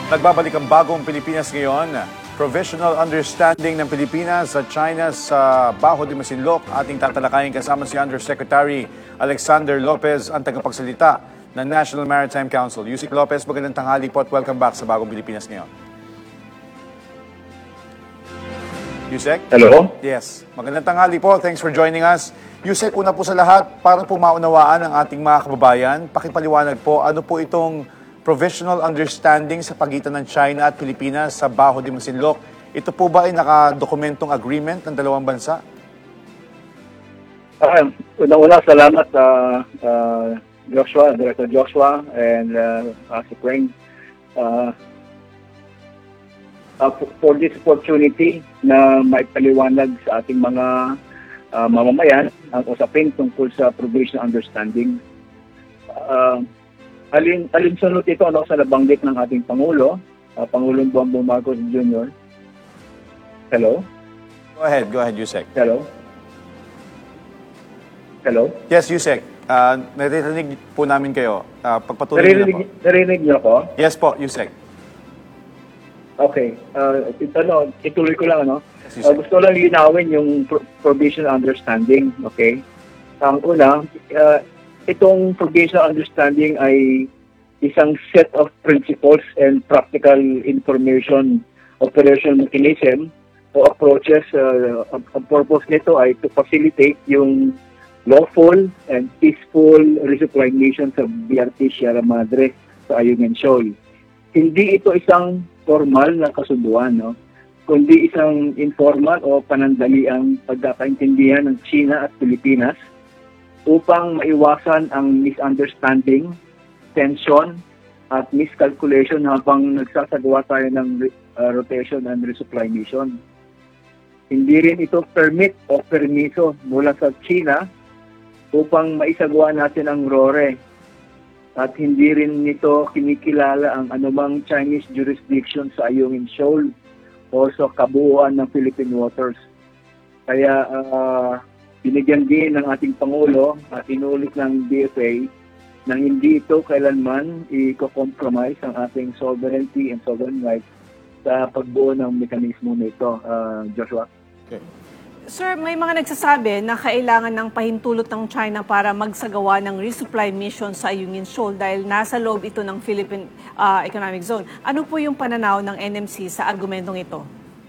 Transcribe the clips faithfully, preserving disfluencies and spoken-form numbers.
Nagbabalik ang bagong Pilipinas ngayon. Provisional Understanding ng Pilipinas at China sa Baho de Masinloc. Ating tatalakayin kasama si Undersecretary Alexander Lopez, ang tagapagsalita ng National Maritime Council. Yusek Lopez, magandang tanghali po at welcome back sa bagong Pilipinas ngayon. Yusek? Hello? Yes. Magandang tanghali po. Thanks for joining us. Yusek, una po sa lahat, para po maunawaan ng ating mga kababayan, pakipaliwanag po, ano po itong provisional understanding sa pagitan ng China at Pilipinas sa Baho de Masinloc? Ito po ba ay nakadokumentong agreement ng dalawang bansa? Uh, Una-una, salamat uh, uh, Joshua, Director Joshua, and uh, uh, si Quang, uh, uh, for this opportunity na maipaliwanag sa ating mga uh, mamamayan ang usapin tungkol sa provisional understanding. Uh, alin alinsunod ito ano, sa nabanggit ng ating Pangulo, uh, Pangulong Bongbong Marcos Junior Hello? Go ahead, go ahead, Yusek. Hello? Hello? Yes, Yusek. Uh, naririnig po namin kayo. Uh, pagpatuloy niyo na po. Narinig niyo ako? Yes po, Yusek. Okay. Uh, ito, ano, ituloy ko lang, ano? Yes, Uh, gusto lang linawin yung pro- provisional understanding, okay? Ang una, uh, itong provisional understanding ay isang set of principles and practical information operational mechanism o approaches. Uh, ang, ang purpose nito ay to facilitate yung lawful and peaceful resupply mission sa B R T Sierra Madre sa Ayungin Shoal. Hindi ito isang formal na kasunduan, no? Kundi isang informal o panandaliang pagkakaintindihan ng China at Pilipinas upang maiwasan ang misunderstanding, tension, at miscalculation habang nagsasagawa tayo ng uh, rotation and resupply mission. Hindi rin ito permit o permiso mula sa China upang maisagawa natin ang R O R E. At hindi rin nito kinikilala ang anumang Chinese jurisdiction sa Ayungin Shoal o sa kabuuan ng Philippine waters. Kaya uh, binigyan din ng ating Pangulo at inulit ng D F A na hindi ito kailanman i-compromise ang ating sovereignty and sovereign rights sa pagbuo ng mekanismo nito, uh, Joshua. Okay. Sir, may mga nagsasabi na kailangan ng pahintulot ng China para magsagawa ng resupply mission sa Ayungin Shoal dahil nasa loob ito ng Philippine uh, Economic Zone. Ano po yung pananaw ng N M C sa argumentong ito?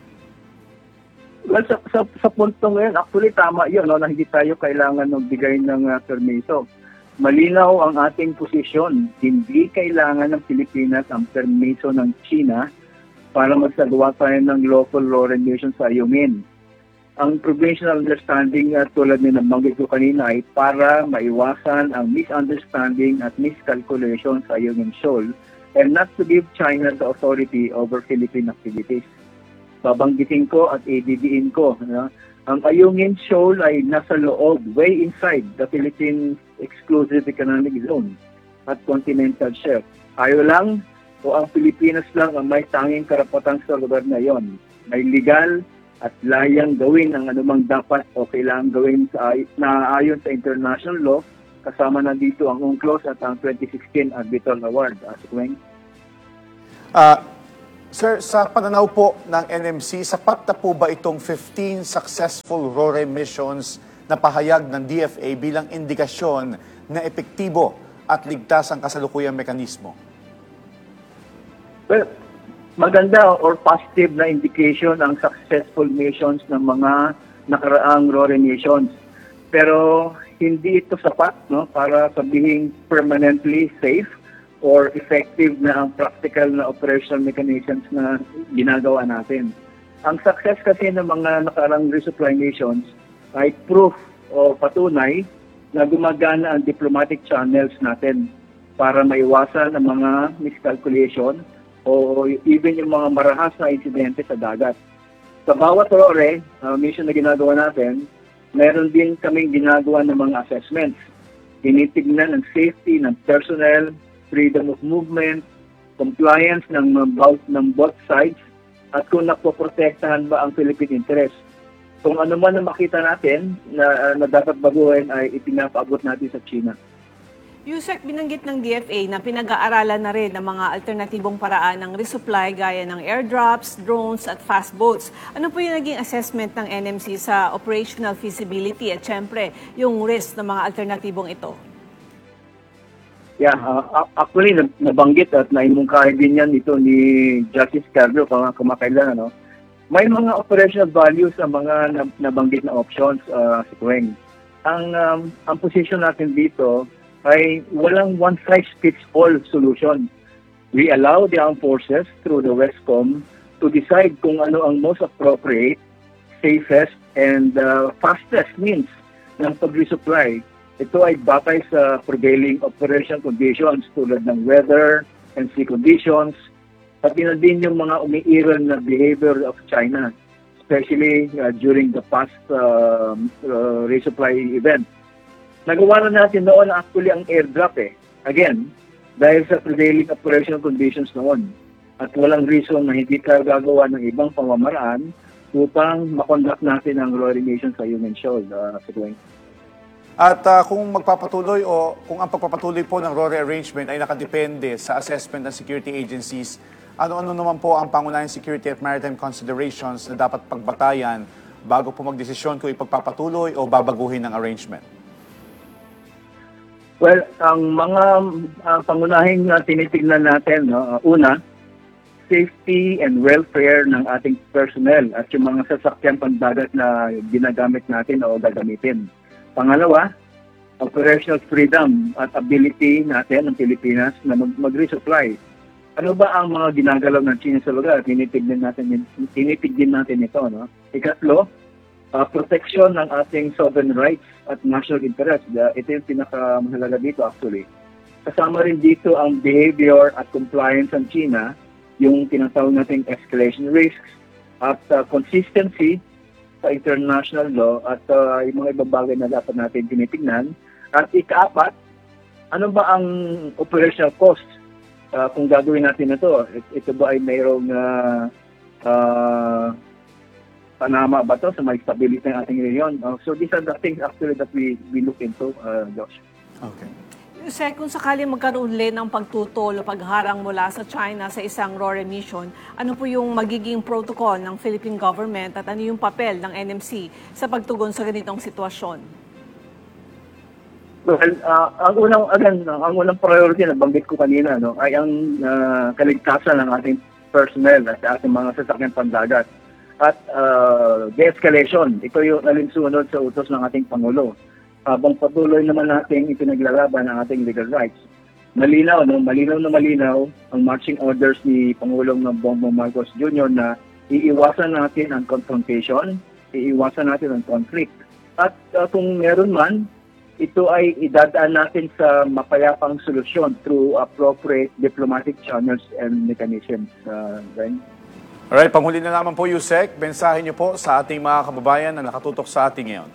Well, sa, sa, sa punto ngayon, actually tama yun, no, na hindi tayo kailangan magbigay ng uh, permiso. Malinaw ang ating posisyon. Hindi kailangan ng Pilipinas ang permiso ng China para magsagawa tayo ng local law mission sa Ayungin. Ang provisional understanding at tulad ni nabanggit ko kanina ay para maiwasan ang misunderstanding at miscalculation sa Ayungin Shoal and not to give China the authority over Philippine activities. Babanggitin ko at A D B-in ko. No? Ang Ayungin Shoal ay nasa loob, way inside the Philippine Exclusive Economic Zone at continental shelf. Tayo lang o ang Pilipinas lang ang may tanging karapatan sa lugar na yon. May legal at layang gawin ang anumang dapat o kailangang gawin sa, na ayon sa international law, kasama na dito ang UNCLOS at ang twenty sixteen Arbitral Award. As Quang. Uh, sir, sa pananaw po ng N M C, sapat na po ba itong fifteen successful R O R E missions na pahayag ng D F A bilang indikasyon na epektibo at ligtas ang kasalukuyang mekanismo? Well, maganda or positive na indication ang successful missions ng mga nakaraang R O R E missions. Pero hindi ito sapat, no, para sabihing permanently safe or effective na ang practical na operational mechanisms na ginagawa natin. Ang success kasi ng mga nakaraang resupply missions ay proof o patunay na gumagana ang diplomatic channels natin para maiwasan ang mga miscalculation o even yung mga marahas na insidente sa dagat. Sa bawat R O R E, uh, mission na ginagawa natin, meron din kaming ginagawa ng mga assessments. Tinitignan ang safety ng personnel, freedom of movement, compliance ng, both, ng both sides, at kung napoprotektahan ba ang Philippine interest. Kung ano man na makita natin na, na dapat baguhin ay ipinapaabot natin sa China. Yusek, binanggit ng D F A na pinag-aaralan na rin ng mga alternatibong paraan ng resupply gaya ng airdrops, drones at fast boats. Ano po yung naging assessment ng N M C sa operational feasibility at syempre yung risk ng mga alternatibong ito? Yeah, uh, actually nab- nabanggit at naimungkahi din yan ito ni Justice Carlo kung kumakailan, ano. May mga operational values ang mga nab- nabanggit na options, uh, si Kuweng. Ang um, ang position natin dito ay walang one-size-fits-all solution. We allow the armed forces through the Westcom to decide kung ano ang most appropriate, safest, and uh, fastest means ng pag-resupply. Ito ay batay sa prevailing operation conditions tulad ng weather and sea conditions, pati na din yung mga umiiral na behavior of China, especially uh, during the past uh, uh, resupply event. Nagawa na natin noon actually ang airdrop eh. Again, dahil sa prevailing operational conditions noon. At walang reason na hindi tayo gagawa ng ibang pamamaraan upang makonduct natin ang Royal Nation sa Human Shoal. Uh, At uh, kung magpapatuloy o kung ang pagpapatuloy po ng R O R E arrangement ay nakadepende sa assessment ng security agencies, ano-ano naman po ang pangunahing security at maritime considerations na dapat pagbatayan bago po magdesisyon kung ipagpapatuloy o babaguhin ng arrangement? Well, ang mga uh, pangunahing uh, tinitignan natin, no, uh, una, safety and welfare ng ating personnel at yung mga sasakyan pandagat na ginagamit natin o gagamitin. Pangalawa, operational freedom at ability natin ng Pilipinas na mag- mag-resupply. Ano ba ang mga ginagalaw ng China sa lugar? Tinitignan natin, tinitignan natin ito. No? Ikatlo, uh, protection ng ating sovereign rights at national interest. Uh, ito yung pinakamahalaga dito actually. Kasama rin dito ang behavior at compliance ng China, yung tinatawag nating escalation risks at uh, consistency sa international law at uh, yung mga ibang bagay na dapat natin tinitingnan. At ikaapat, ano ba ang operational cost uh, kung gagawin natin ito? Ito ba ay mayroong uh, uh, panama ba ito sa may stability ng ating region? Uh, so these are the things actually that we, we look into, uh, Josh. Okay. Yusek, kung sakaling magkaroon ulit ng pagtutol o pagharang mula sa China sa isang R O R E mission, ano po yung magiging protocol ng Philippine government at ano yung papel ng N M C sa pagtugon sa ganitong sitwasyon? Well, uh, ang unang again, ang unang priority na banggit ko kanina, no, ay ang uh, kaligtasan ng ating personnel at ating mga sasakyan pandagat. At uh, de-escalation, ito yung nalinsunod sa utos ng ating Pangulo. Habang patuloy naman natin ipinaglalaban ang ating legal rights. Malinaw, no? malinaw na malinaw ang marching orders ni Pangulong ng Bongbong Marcos Junior na iiwasan natin ang confrontation, iiwasan natin ang conflict. At uh, kung meron man, ito ay idadaan natin sa mapayapang solusyon through appropriate diplomatic channels and mechanisms. Uh, right? Alright, panghuli na naman po, Yusek. Mensahe niyo po sa ating mga kababayan na nakatutok sa ating ngayon.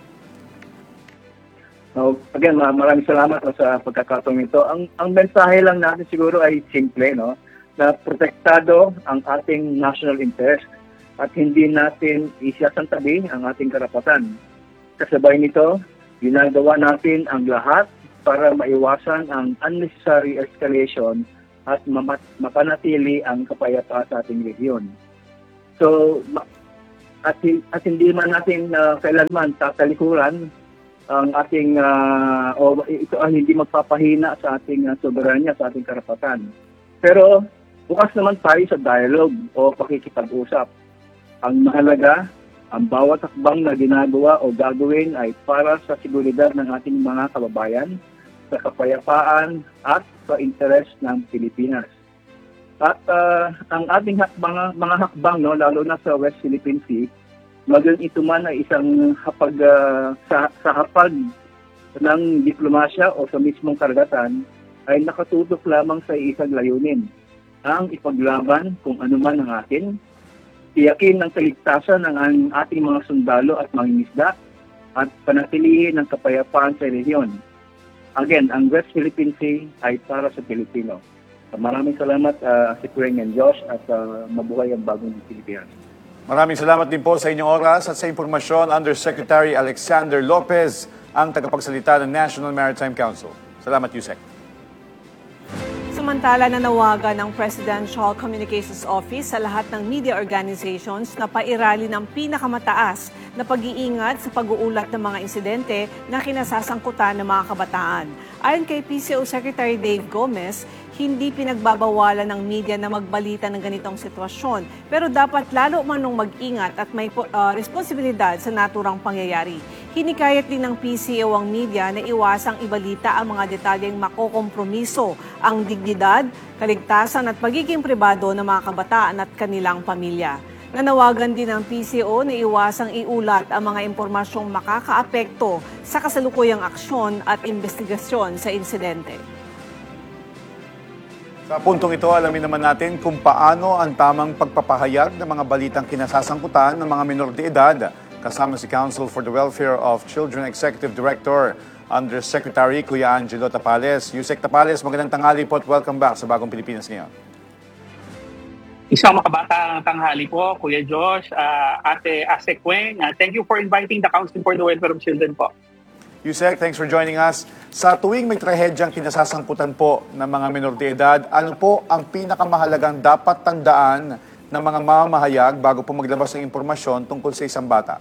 So, again, maraming salamat sa pagkakataong ito. Ang, ang mensahe lang natin siguro ay simple, no? Na protektado ang ating national interest at hindi natin isasantabi ang ating karapatan. Kasabay nito, ginagawa natin ang lahat para maiwasan ang unnecessary escalation at mapanatili ang kapayapaan sa ating rehiyon. So, at, at hindi man natin uh, kailanman tatalikuran ang ating, uh, o ito ay hindi magpapahina sa ating uh, soberanya, sa ating karapatan. Pero, bukas naman tayo sa dialogue o pakikipag-usap. Ang mahalaga, ang bawat hakbang na ginagawa o gagawin ay para sa seguridad ng ating mga kababayan, sa kapayapaan at sa interes ng Pilipinas. At uh, ang ating hakbang, mga hakbang, no, lalo na sa West Philippine Sea, maging ito man ay isang hapag, uh, sa, sa hapag ng diplomasya o sa mismong karagatan, ay nakatutok lamang sa isang layunin, ang ipaglaban kung ano man ang atin, tiyakin ng kaligtasan ng ang ating mga sundalo at mangingisda, at panatilihin ang kapayapaan sa rehiyon. Again, ang West Philippine Sea ay para sa Pilipino. Maraming salamat uh, si Kuweng and Josh at uh, mabuhay ang bagong Pilipinas. Maraming salamat din po sa inyong oras at sa impormasyon. Undersecretary Alexander Lopez, ang tagapagsalita ng National Maritime Council. Salamat, Yusek. Samantala, nanawagan ng Presidential Communications Office sa lahat ng media organizations na pairali ng pinakamataas na pag-iingat sa pag-uulat ng mga insidente na kinasasangkutan ng mga kabataan. Ayon kay P C O Secretary Dave Gomez, hindi pinagbabawalan ng media na magbalita ng ganitong sitwasyon, pero dapat lalo manong mag-ingat at may uh, responsibilidad sa naturang pangyayari. Hinikayat din ng P C O ang media na iwasang ibalita ang mga detalyeng makokompromiso ang dignidad, kaligtasan at pagiging pribado ng mga kabataan at kanilang pamilya. Nanawagan din ng P C O na iwasang iulat ang mga impormasyong makakaapekto sa kasalukuyang aksyon at investigasyon sa insidente. Sa puntong ito, alamin naman natin kung paano ang tamang pagpapahayag ng mga balitang kinasasangkutan ng mga minor de edad. Kasama si Council for the Welfare of Children Executive Director, Undersecretary Kuya Angelo Tapales. Yusek Tapales, magandang tanghali po at welcome back sa Bagong Pilipinas ngayon. Isang makabatang tanghali po, Kuya Josh, uh, Ate Asekweng. Uh, thank you for inviting the Council for the Welfare of Children po. Yusek, thanks for joining us. Sa tuwing may trahedyang kinasasangkutan po ng mga minor de edad, ano po ang pinakamahalagang dapat tandaan ng mga mamamahayag bago po maglabas ng impormasyon tungkol sa isang bata?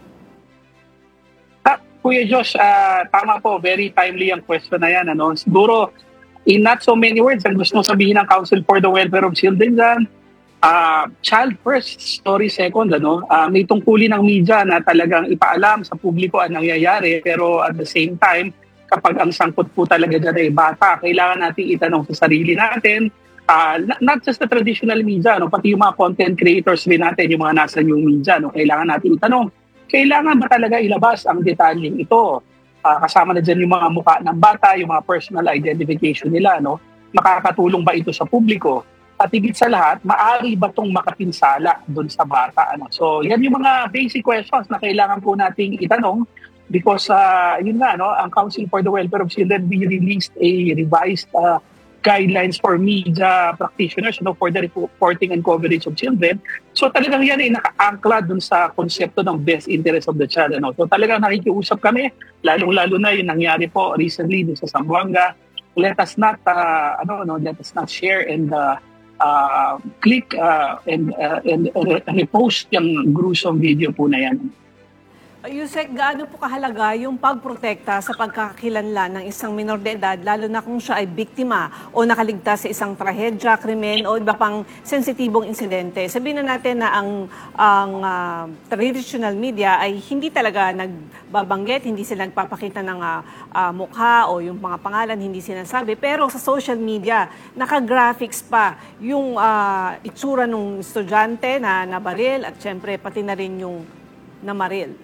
Ah, Kuya Josh, uh, tama po, very timely ang question na yan. Ano? Siguro, in not so many words, ang gusto sabihin ng Council for the Welfare of Children dyan, uh, child first, story second. Ano? Uh, may tungkulin ng media na talagang ipaalam sa publiko ang nangyayari, pero at the same time, kapag ang sangkot po talaga dyan ay bata, kailangan natin itanong sa sarili natin, uh, not just the traditional media, no, pati yung mga content creators din natin, yung mga nasa new media, no, kailangan natin itanong, kailangan ba talaga ilabas ang detalyeng ito? Uh, kasama na dyan yung mga mukha ng bata, yung mga personal identification nila, no? Makakatulong ba ito sa publiko? At higit sa lahat, maaari ba itong makapinsala doon sa bata? Ano? So, yan yung mga basic questions na kailangan po nating itanong because, uh, yun nga, no, ang Council for the Welfare of Children, we released a revised uh, guidelines for media practitioners, no, for the reporting and coverage of children. So talagang yan ay naka-angkla dun sa konsepto ng best interest of the child. Ano? So talagang nakikiusap kami, lalong-lalo na yung nangyari po recently dun sa Zamboanga. Let us not, uh, ano, no, let us not share and uh, uh, click uh, and, uh, and uh, repost yung gruesome video po na yan. Yusek, gaano po kahalaga yung pagprotekta sa pagkakakilanlan ng isang minor de edad, lalo na kung siya ay biktima o nakaligtas sa isang trahedya, krimen o iba pang sensitibong insidente? Sabihin na natin na ang, ang uh, traditional media ay hindi talaga nagbabanggit, hindi sila nagpapakita ng uh, uh, mukha o yung mga pangalan, hindi sinasabi. Pero sa social media, naka-graphics pa yung uh, itsura ng estudyante na nabaril at syempre pati na rin yung namaril.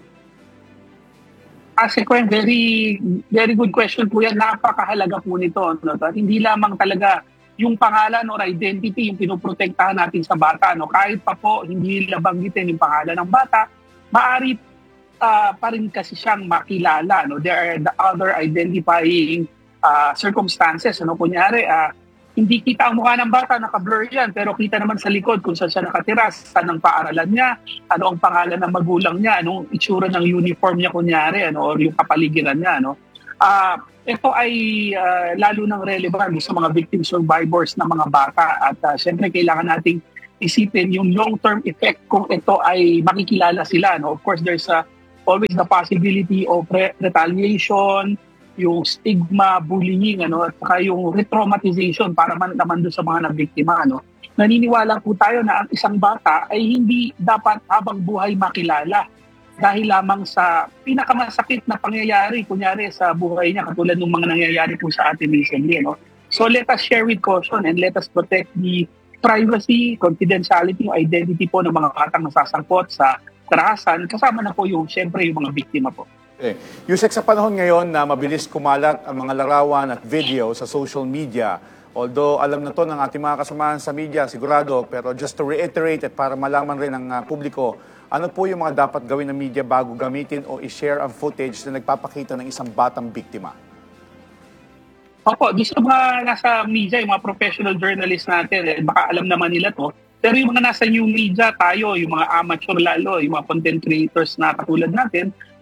Kasi Gwen, very, very good question po yan. Napakahalaga po nito. No? At hindi lamang talaga yung pangalan or identity yung pinoprotektahan natin sa bata. No? Kahit pa po hindi nila banggitin yung pangalan ng bata, maaari uh, pa rin kasi siyang makilala. No? There are the other identifying uh, circumstances. Ano? Kunyari, uh, hindi kita ang mukha ng bata, naka-blur yan, pero kita naman sa likod kung saan siya nakatira, saan ang paaralan niya, ano ang pangalan ng magulang niya, anong itsura ng uniform niya kunyari, ano, or yung kapaligiran niya. Ano. Uh, ito ay uh, lalo nang relevant sa mga victim survivors ng mga bata at uh, siyempre kailangan nating isipin yung long-term effect kung ito ay makikilala sila. No. Of course, there's uh, always the possibility of re- retaliation, yung stigma, bullying, ano, at saka yung retraumatization para man naman doon sa mga nabiktima. Ano. Naniniwala po tayo na ang isang bata ay hindi dapat habang buhay makilala dahil lamang sa pinakamasakit na pangyayari, kunyari sa buhay niya, katulad ng mga nangyayari po sa atin recently. No? So let us share with caution and let us protect the privacy, confidentiality, identity po ng mga batang nasasangkot sa karahasan, kasama na po yung, syempre, yung mga biktima po. Eh, Yusek, sa panahon ngayon na mabilis kumalat ang mga larawan at video sa social media, although alam na to ng ating mga kasamahan sa media, sigurado, pero just to reiterate at para malaman rin ng uh, publiko, ano po yung mga dapat gawin ng media bago gamitin o i-share ang footage na nagpapakita ng isang batang biktima? Opo, di sa mga nasa media, yung mga professional journalists natin, eh, baka alam naman nila to, pero yung mga nasa new media, tayo, yung mga amateur lalo, yung mga content creators na katulad natin,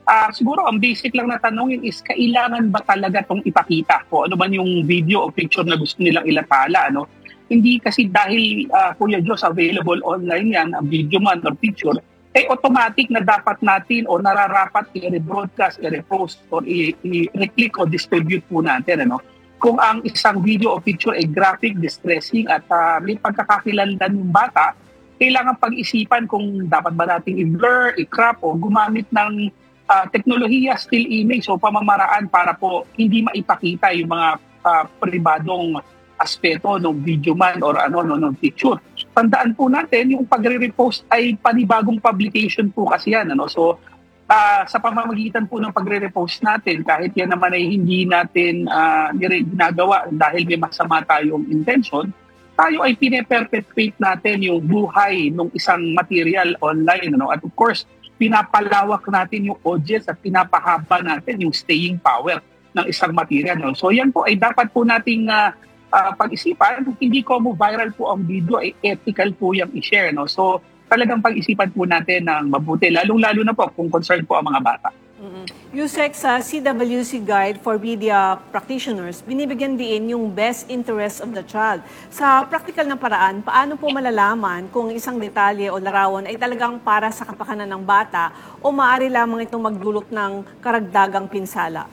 Ah, siguro ang basic lang na tanongin is kailangan ba talaga itong ipakita kung ano man yung video o picture na gusto nilang ilathala, ano? Hindi kasi dahil uh, Kuya Diyos available online yan, ang video man or picture, eh automatic na dapat natin o nararapat i-broadcast, i-repost or i-click o distribute po natin, ano? Kung ang isang video o picture ay graphic, distressing at uh, may pagkakakilanlan yung bata, kailangan pag-isipan kung dapat ba natin i-blur, i-crop o gumamit ng Uh, teknolohiya, still image o pamamaraan para po hindi maipakita yung mga uh, pribadong aspeto ng video man or ano no ng picture. Tandaan po natin yung pagre-repost ay panibagong publication po kasi yan, ano. So uh, sa pamamagitan po ng pagre-repost natin, kahit yan naman ay hindi natin uh, ginagawa dahil may masama tayong intention, tayo ay pine-perpetuate natin yung buhay ng isang material online, ano. At of course, pinapalawak natin yung audience at pinapahaba natin yung staying power ng isang material. No? So yan po ay dapat po nating uh, uh, pag-isipan. Kung hindi ko mo viral po ang video, ay ethical po yung i-share. No? So talagang pag-isipan po natin ng mabuti, lalong-lalo na po kung concerned po ang mga bata. Mm-hmm. Yusek, sa C W C Guide for Media Practitioners, binibigyan din yung best interest of the child. Sa practical na paraan, paano po malalaman kung isang detalye o larawan ay talagang para sa kapakanan ng bata o maaari lamang itong magdulot ng karagdagang pinsala?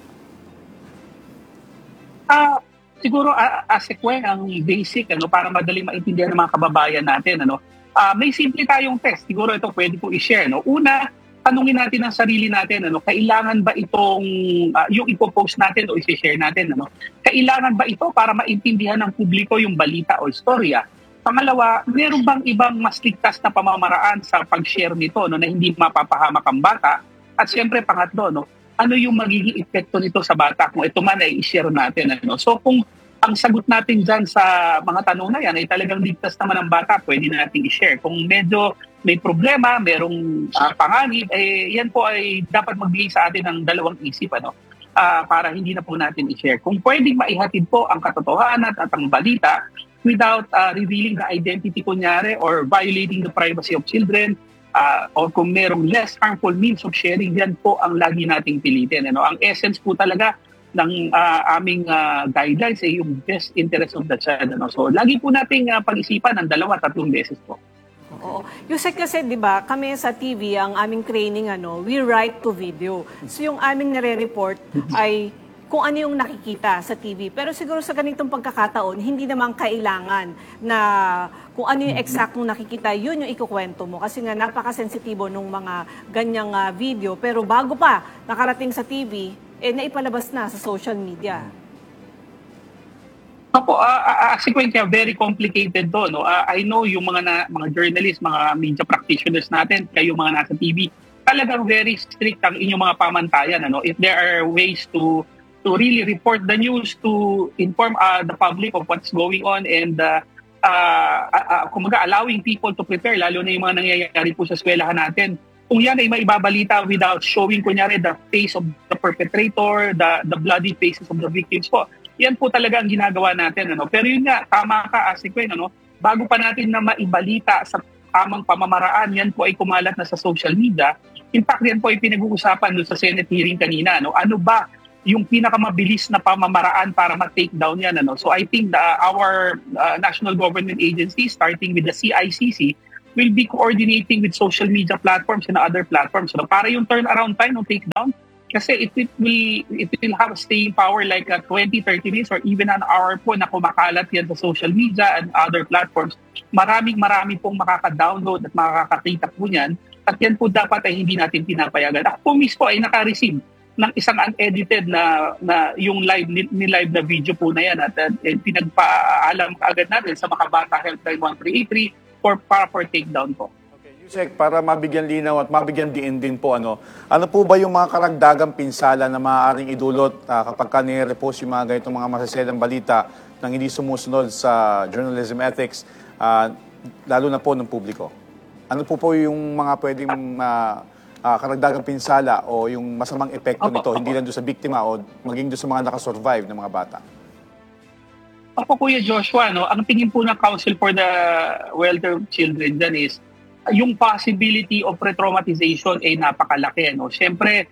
Ah, uh, siguro uh, as a kwen, ang basic ano para madaling maintindihan ng mga kababayan natin, ano. Uh, may simple tayong test. Siguro ito pwede po i-share, no. Una, tanungin natin ang sarili natin, ano, kailangan ba itong uh, yung ipo-post natin o i-share natin, ano? Kailangan ba ito para maintindihan ng publiko yung balita o istorya? Pangalawa, meron bang ibang mas ligtas na pamamaraan sa pag-share nito, no, na hindi mapapahamak ang bata? At siyempre pangatlo, no, ano yung magiging epekto nito sa bata kung ito man ay i-share natin, ano? So kung ang sagot natin dyan sa mga tanong na yan ay talagang ligtas naman ang bata, pwede natin i-share. Kung medyo may problema, merong uh, panganib, eh, yan po ay dapat magbigay sa atin ng dalawang isip, ano, uh, para hindi na po natin i-share. Kung pwedeng maihatid po ang katotohanan at ang balita without uh, revealing the identity kunyari or violating the privacy of children, uh, or kung merong less harmful means of sharing, yan po ang lagi nating pilitin. Ano? Ang essence po talaga ng uh, aming uh, guidelines ay yung best interest of the child. Ano? So, lagi po nating uh, pag-isipan ng dalawa, tatlong beses po. Oo. Yusek, kasi 'di ba, kami sa T V ang aming training, ano, we write to video. So yung aming nare-report ay kung ano yung nakikita sa T V. Pero siguro sa ganitong pagkakataon, hindi naman kailangan na kung ano yung eksaktong nakikita, yun yung ikukwento mo. Kasi nga napakasensitibo nung mga ganyang uh, video. Pero bago pa nakarating sa T V, eh naipalabas na sa social media. Opo, uh, uh, sequence very complicated to, no. Uh, I know yung mga na, mga journalists, mga media practitioners natin, kayo mga nasa T V, talagang very strict ang inyong mga pamantayan, ano. If there are ways to to really report the news, to inform uh, the public of what's going on, and uh, uh, uh, uh, kumaga allowing people to prepare, lalo na yung mga nangyayari po sa eskwelahan natin. Kung yan ay maibabalita without showing kunyari the face of the perpetrator, the the bloody faces of the victims po, yan po talaga ang ginagawa natin, ano. Pero yun nga, tama ka, Asikwen, ano, bago pa natin na maibalita sa tamang pamamaraan, yan po ay kumalat na sa social media. In fact, yan po ay pinag-uusapan doon sa Senate hearing kanina, ano. Ano ba yung pinakamabilis na pamamaraan para ma-take down yan, ano. So I think the, our uh, national government agency, starting with the C I C C, will be coordinating with social media platforms and other platforms, ano, para yung turnaround time ng takedown, kasi it, it will it will have staying power like uh, twenty, thirty minutes or even an hour po na kumakalat yan sa social media and other platforms. Maraming marami pong makaka-download at makakakita po yan. At yan po dapat ay hindi natin pinapayagan. Ako po mismo ay naka-receive ng isang unedited na na yung live ni, ni live na video po na yan at uh, pinagpaalam agad natin sa Makabata Helpline one three eight three for para for takedown po. Yusek, para mabigyan linaw at mabigyan diin din po, ano, ano po ba yung mga karagdagang pinsala na maaaring idulot uh, kapag ka nire-repost yung mga ganitong mga masaselang balita nang hindi sumusunod sa journalism ethics, uh, lalo na po ng publiko? Ano po po yung mga pwedeng uh, uh, karagdagang pinsala o yung masamang epekto nito, hindi lang doon sa biktima o maging doon sa mga nakasurvive ng mga bata? Ako, Kuya Joshua, no, ang tingin po ng Council for the Welfare of Children dyan is yung possibility of re-traumatization ay napakalaki. No? Siyempre,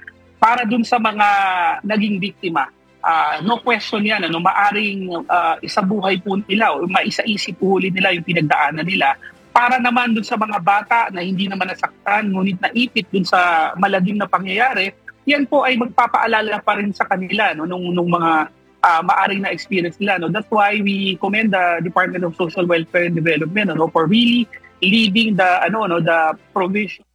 para dun sa mga naging biktima. Uh, no question yan, ano, maaring uh, isabuhay po nila o maisaisip po huli nila yung pinagdaanan nila. Para naman dun sa mga bata na hindi naman nasaktan, ngunit naipit dun sa malalim na pangyayari, yan po ay magpapaalala pa rin sa kanila no, nung, nung mga uh, maaring na experience nila. No? That's why we commend the Department of Social Welfare and Development no, for really leading the, ano, no, the provision